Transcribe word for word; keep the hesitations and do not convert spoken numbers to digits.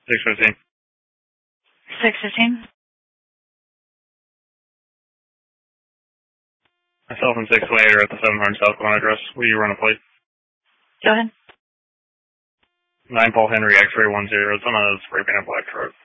six fifteen. six fifteen. Myself and six later at the seven hundred South Glen address. Will you run a plate? Go ahead. nine Paul Henry, X-ray one zero. It's on a spray painted black truck.